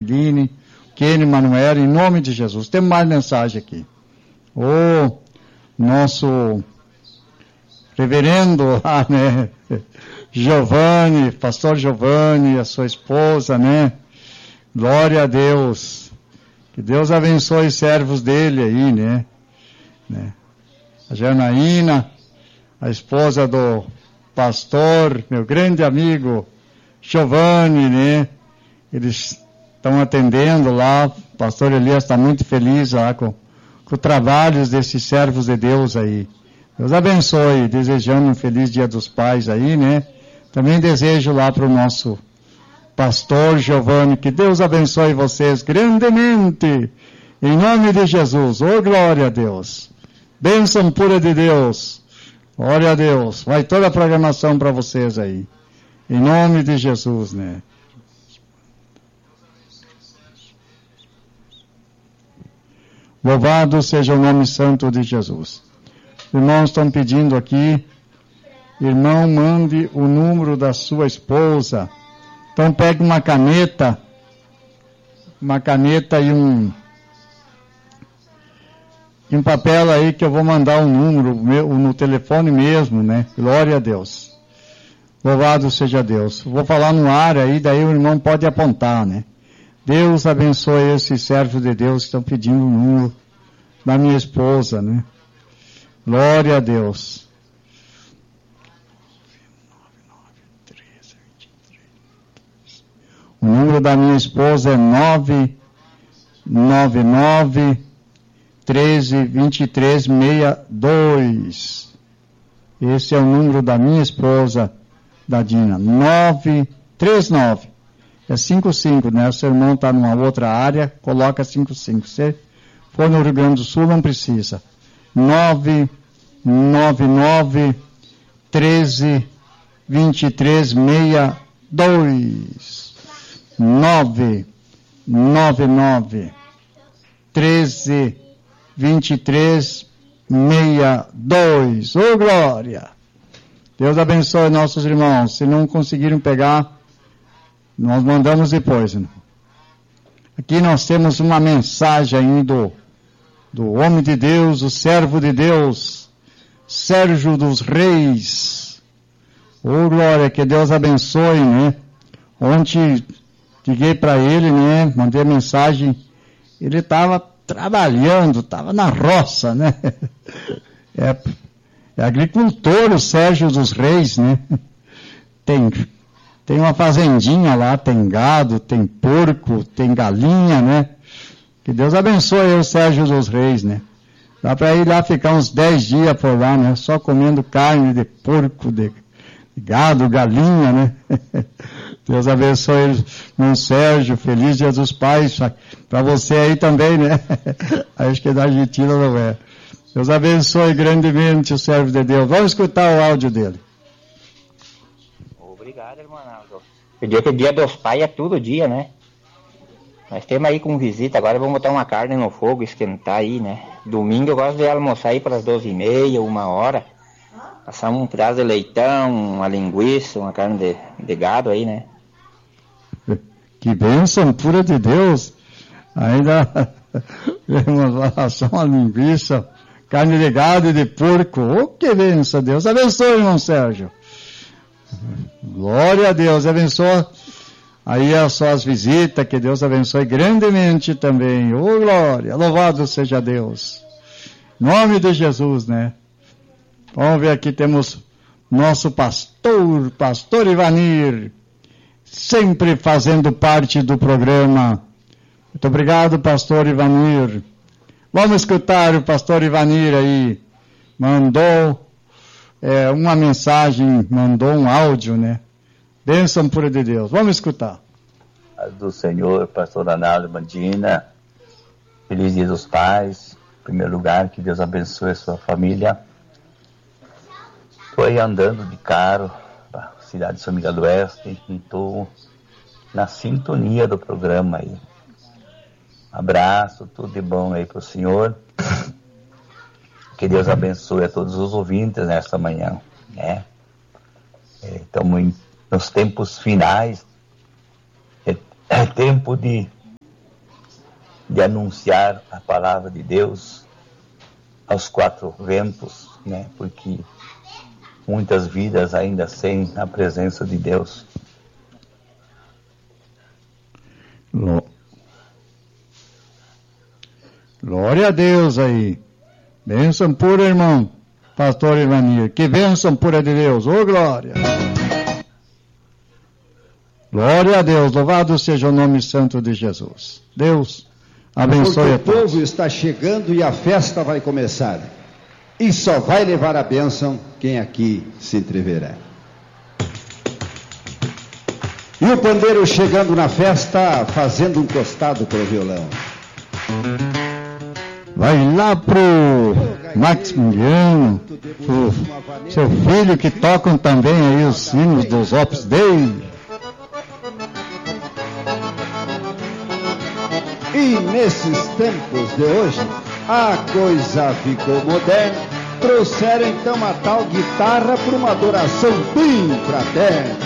Jaqueline, Kenny, Manuela, em nome de Jesus. Temos mais mensagem aqui. O nosso reverendo lá, né? Giovanni, pastor Giovanni, a sua esposa, né? Glória a Deus. Que Deus abençoe os servos dele aí, né? A Janaína, a esposa do pastor, meu grande amigo Giovanni, né? Eles estão atendendo lá. O pastor Elias está muito feliz lá com os trabalhos desses servos de Deus aí. Deus abençoe, desejando um feliz Dia dos Pais aí, né? Também desejo lá para o nosso pastor Giovanni, que Deus abençoe vocês grandemente, em nome de Jesus. Oh, glória a Deus. Bênção pura de Deus. Glória a Deus. Vai toda a programação para vocês aí. Em nome de Jesus, né? Louvado seja o nome santo de Jesus. Irmãos estão pedindo aqui, irmão, mande o número da sua esposa. Então pegue uma caneta e um papel aí que eu vou mandar um número no telefone mesmo, né? Glória a Deus. Louvado seja Deus. Vou falar no ar aí, daí o irmão pode apontar, né? Deus abençoe esses servos de Deus que estão pedindo o número da minha esposa, né? Glória a Deus. O número da minha esposa é 999-13-2362. Esse é o número da minha esposa, da Dina. 939. É 55, né? O seu irmão está numa outra área, coloca 55. Se for no Rio Grande do Sul, não precisa. 999-13-2362. 999-13-2362. Ô, glória! Deus abençoe nossos irmãos. Se não conseguiram pegar, nós mandamos depois. Né? Aqui nós temos uma mensagem aí do homem de Deus, o servo de Deus, Sérgio dos Reis. Ô, glória, que Deus abençoe, né? Ontem liguei para ele, né? Mandei mensagem. Ele estava trabalhando, estava na roça, né? É agricultor, o Sérgio dos Reis, né? Tem uma fazendinha lá, tem gado, tem porco, tem galinha, né? Que Deus abençoe o Sérgio dos Reis, né? Dá para ir lá ficar uns 10 dias por lá, né? Só comendo carne de porco, de gado, galinha, né? Deus abençoe o Sérgio, feliz Dia dos Pais, para você aí também, né? Acho que da Argentina não é. Deus abençoe grandemente o servo de Deus. Vamos escutar o áudio dele. Obrigado, irmão. O dia que é Dia dos Pais é todo dia, né? Nós temos aí com visita, agora vamos botar uma carne no fogo, esquentar aí, né? Domingo eu gosto de almoçar aí para as 12h30, 1h. Passar um pedaço de leitão, uma linguiça, uma carne de gado aí, né? Que bênção pura de Deus! Ainda passar uma linguiça, carne de gado e de porco. Oh, que bênção! Deus abençoe, irmão Sérgio. Glória a Deus, abençoe aí as suas visitas, que Deus abençoe grandemente também. Oh, glória! Louvado seja Deus. Em nome de Jesus, né? Vamos ver aqui, temos nosso pastor Ivanir, sempre fazendo parte do programa. Muito obrigado, pastor Ivanir. Vamos escutar o pastor Ivanir aí. Mandou uma mensagem, mandou um áudio, né? Bênção pura de Deus. Vamos escutar. Do Senhor, pastor Arnaldo Mandina. Feliz Dia dos Pais. Em primeiro lugar, que Deus abençoe a sua família. Estou aí andando de carro para a cidade de São Miguel do Oeste e estou na sintonia do programa aí. Abraço, tudo de bom aí para o senhor. Que Deus abençoe a todos os ouvintes nesta manhã, né? Estamos nos tempos finais. É tempo de de anunciar a palavra de Deus aos quatro ventos, né? Porque muitas vidas ainda sem a presença de Deus. Glória a Deus aí. Bênção pura, irmão. Pastor Ivanir. Que bênção pura de Deus. Ô, glória. Glória a Deus. Louvado seja o nome santo de Jesus. Deus abençoe a todos. O povo está chegando e a festa vai começar. E só vai levar a bênção quem aqui se entreverá. E o pandeiro chegando na festa, fazendo um costado para o violão. Vai lá pro Maximiliano, pro seu filho, que tocam também aí os hinos dos Opus Dei. E nesses tempos de hoje, a coisa ficou moderna. Trouxeram então a tal guitarra para uma adoração bem fraterna.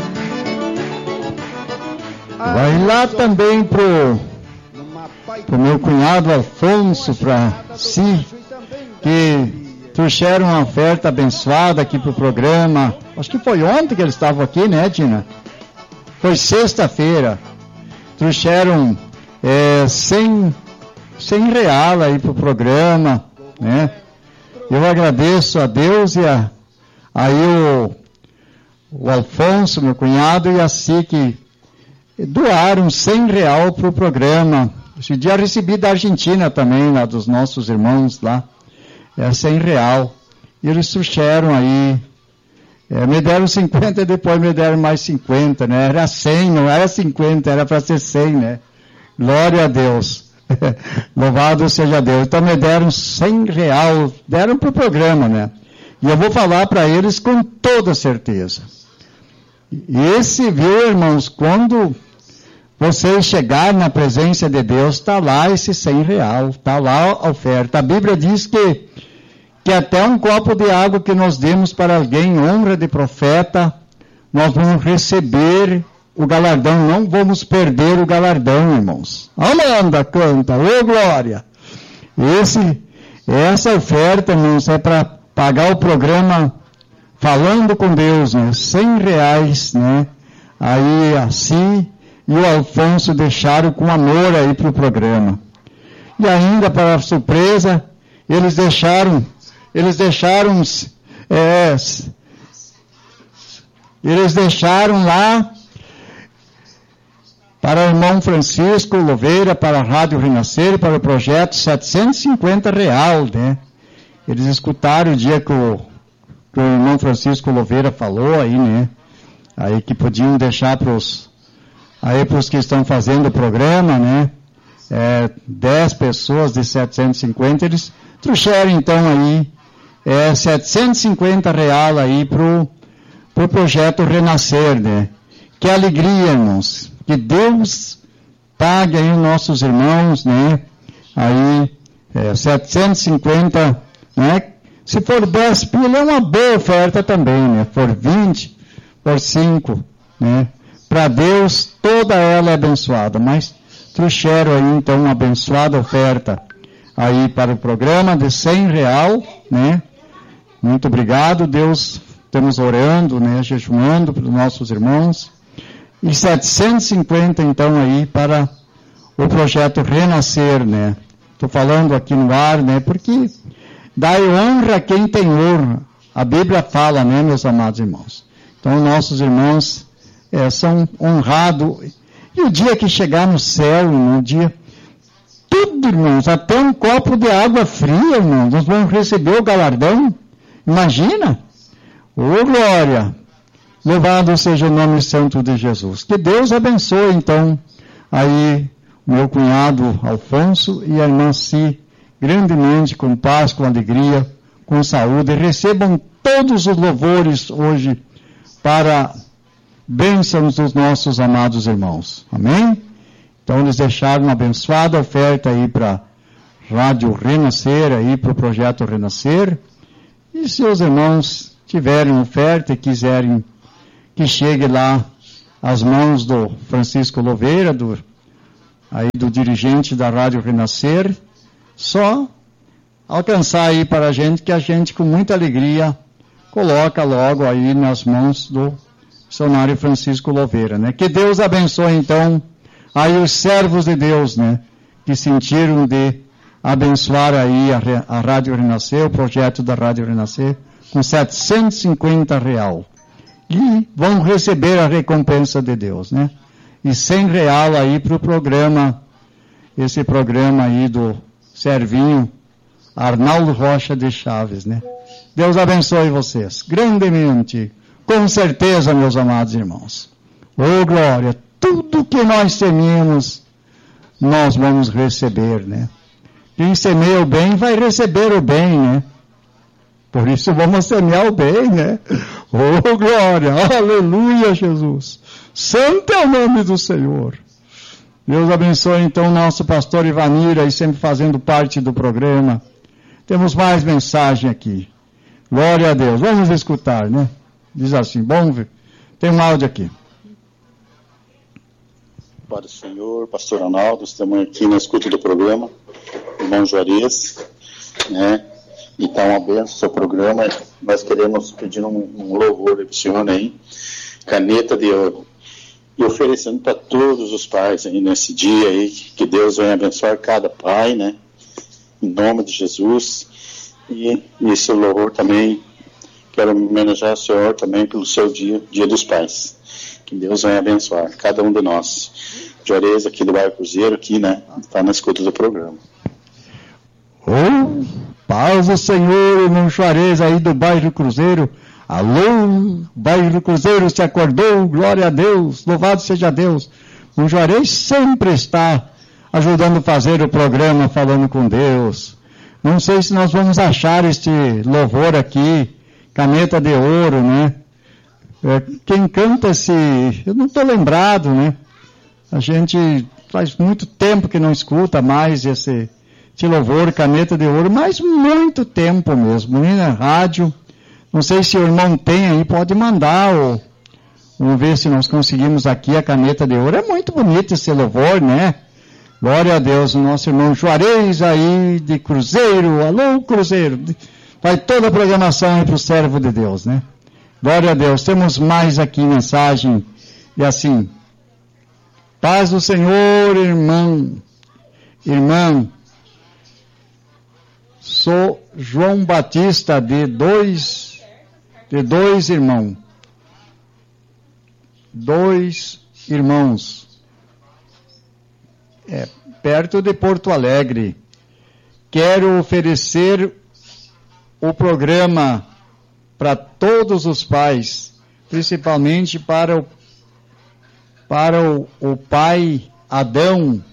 Vai lá também pro meu cunhado Alfonso, para si, que trouxeram uma oferta abençoada aqui pro programa. Acho que foi ontem que eles estavam aqui, né, Tina? Foi sexta-feira. Trouxeram 100 real aí pro programa, né? Eu agradeço a Deus e aí o Alfonso, meu cunhado, e a Si, que doaram 100 real para o programa. Esse dia recebi da Argentina também, lá dos nossos irmãos lá, 100 real. E eles trouxeram aí, me deram 50 e depois me deram mais 50, né? Era 100, não era 50, era para ser 100, né? Glória a Deus. Louvado seja Deus. Então me deram 100 real, deram para o programa, né? E eu vou falar para eles com toda certeza. E esse, viu, irmãos, quando vocês chegarem na presença de Deus, está lá esse 100 real, está lá a oferta. A Bíblia diz que até um copo de água que nós demos para alguém, honra de profeta, nós vamos receber o galardão, não vamos perder o galardão, irmãos. Amanda, canta, ô glória! Essa oferta, irmãos, é para pagar o programa Falando com Deus, né? 100 reais, né? Aí, assim, e o Alfonso deixaram com amor aí para o programa. E ainda, para surpresa, eles deixaram lá para o irmão Francisco Louveira, para a Rádio Renascer, para o projeto 750 real, né? Eles escutaram o dia que o irmão Francisco Louveira falou aí, né? Aí que podiam deixar para os que estão fazendo o programa, né? 10 pessoas de 750, eles trouxeram então aí 750 real aí pro projeto Renascer, né? Que alegria, irmãos. Que Deus pague aí os nossos irmãos, né? Aí, 750, né? Se for 10 pila, é uma boa oferta também, né? For 20, por 5, né? Para Deus, toda ela é abençoada. Mas trouxeram aí, então, uma abençoada oferta aí para o programa de 100 real, né? Muito obrigado, Deus. Estamos orando, né? Jejuando para os nossos irmãos. E 750, então, aí para o projeto Renascer, né? Estou falando aqui no ar, né? Porque dai honra a quem tem honra. A Bíblia fala, né, meus amados irmãos? Então, nossos irmãos são honrados. E o dia que chegar no céu, no dia... Tudo, irmãos, até um copo de água fria, irmãos, nós vamos receber o galardão. Imagina? Ô, glória! Louvado seja o nome santo de Jesus. Que Deus abençoe, então, aí, meu cunhado Alfonso e a irmã Si, grandemente, com paz, com alegria, com saúde. Recebam todos os louvores hoje para bênçãos dos nossos amados irmãos. Amém? Então, eles deixaram uma abençoada oferta aí para Rádio Renascer, aí para o projeto Renascer. E se os irmãos tiverem oferta e quiserem que chegue lá às mãos do Francisco Louveira, do aí do dirigente da Rádio Renascer, só alcançar aí para a gente, que a gente com muita alegria coloca logo aí nas mãos do missionário Francisco Louveira, né? Que Deus abençoe então aí os servos de Deus, né? Que sentiram de abençoar aí a Rádio Renascer, o projeto da Rádio Renascer, com R$750. E vão receber a recompensa de Deus, né? E R$100 aí para o programa, esse programa aí do Servinho Arnaldo Rocha de Chaves, né? Deus abençoe vocês, grandemente, com certeza, meus amados irmãos. Ô glória, tudo que nós tememos, nós vamos receber, né? Quem semeia o bem vai receber o bem, né? Por isso vamos semear o bem, né? Oh glória, aleluia, Jesus. Santo é o nome do Senhor. Deus abençoe então nosso pastor Ivanir, aí sempre fazendo parte do programa. Temos mais mensagem aqui. Glória a Deus. Vamos escutar, né? Diz assim, bom, tem um áudio aqui. Para o Senhor, pastor Arnaldo, estamos aqui na escuta do programa, irmão Juarez, né? E está uma benção o seu programa. Nós queremos pedir um louvor para o senhor aí, caneta de ouro, e oferecendo para todos os pais aí nesse dia aí, que Deus venha abençoar cada pai, né? Em nome de Jesus. E esse louvor também, quero homenagear o senhor também pelo seu dia dos pais. Que Deus venha abençoar cada um de nós. Juarez aqui do bairro Cruzeiro, aqui, né? Está na escuta do programa. Oh, paz do Senhor, irmão Juarez aí do bairro Cruzeiro. Alô, bairro Cruzeiro, se acordou, glória a Deus, louvado seja Deus. O Juarez sempre está ajudando a fazer o programa Falando com Deus. Não sei se nós vamos achar este louvor aqui, caneta de ouro, né? Quem canta esse, eu não estou lembrado, né? A gente faz muito tempo que não escuta mais esse louvor, caneta de ouro, mas muito tempo mesmo, né? Na rádio. Não sei se o irmão tem aí, pode mandar, ou vamos ver se nós conseguimos aqui a caneta de ouro. É muito bonito esse louvor, né? Glória a Deus, o nosso irmão Juarez aí de Cruzeiro, alô Cruzeiro, vai toda a programação aí para o servo de Deus, né? Glória a Deus, temos mais aqui mensagem, e assim, paz do Senhor, irmã, sou João Batista de dois irmãos, perto de Porto Alegre. Quero oferecer o programa para todos os pais, principalmente para o pai Adão,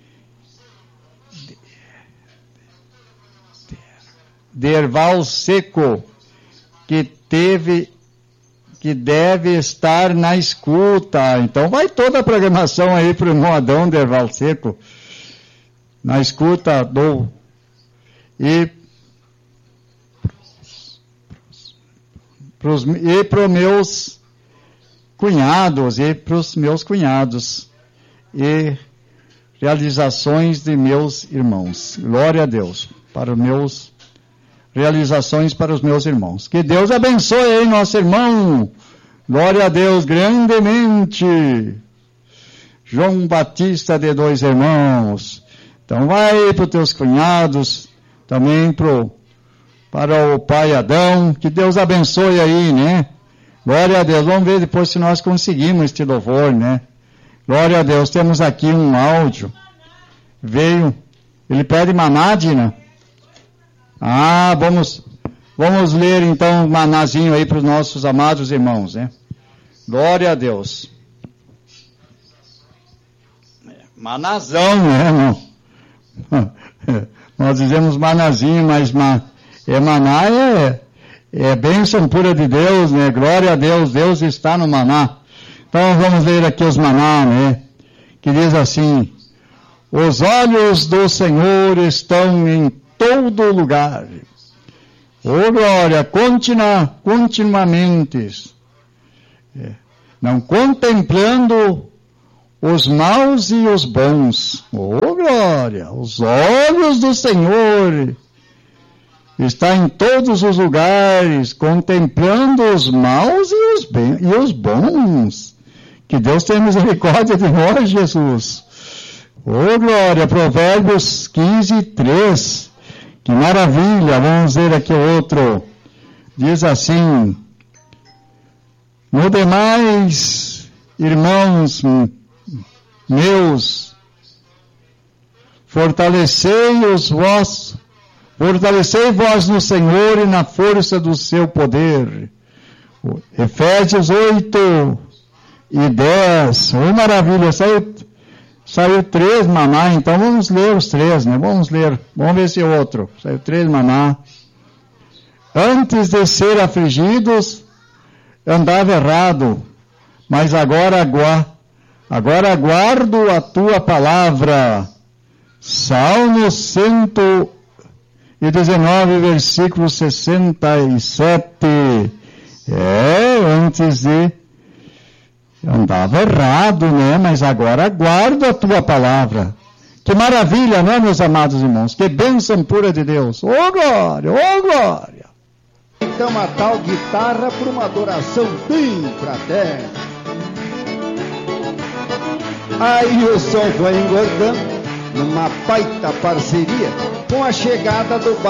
de Erval Seco, que deve estar na escuta. Então vai toda a programação aí para o irmão Adão de Erval Seco, na escuta e para os meus cunhados e realizações de meus irmãos. Glória a Deus, realizações para os meus irmãos. Que Deus abençoe aí nosso irmão. Glória a Deus grandemente. João Batista de dois irmãos. Então vai para os teus cunhados, também para o pai Adão. Que Deus abençoe aí, né? Glória a Deus. Vamos ver depois se nós conseguimos este louvor, né? Glória a Deus. Temos aqui um áudio. Ele pede manádina. Vamos ler então um manazinho aí para os nossos amados irmãos, né? Glória a Deus. Manazão, né, irmão? Nós dizemos manazinho, mas maná é bênção pura de Deus, né? Glória a Deus, Deus está no maná. Então vamos ler aqui os maná, né? Que diz assim: os olhos do Senhor estão em todo lugar. Oh glória, continuamente, não contemplando os maus e os bons. Oh, glória! Os olhos do Senhor estão em todos os lugares, contemplando os maus e os bons. Que Deus tenha misericórdia de nós, Jesus. Oh, glória! Provérbios 15, 3. Que maravilha! Vamos ver aqui o outro. Diz assim: no demais, irmãos meus, fortalecei vós no Senhor e na força do seu poder. Efésios 8 e 10. Oh, maravilha! Saiu 3 maná, então vamos ler os 3, né? Vamos ver esse outro. Saiu 3 maná. Antes de ser afligidos, andava errado, mas agora aguardo a tua palavra. Salmo 119, versículo 67. Antes de... andava errado, né? Mas agora aguardo a tua palavra. Que maravilha, não é, meus amados irmãos? Que bênção pura de Deus. Oh, glória! Oh, glória! Então a tal guitarra para uma adoração bem fraterna. Aí o som foi engordando numa baita parceria com a chegada do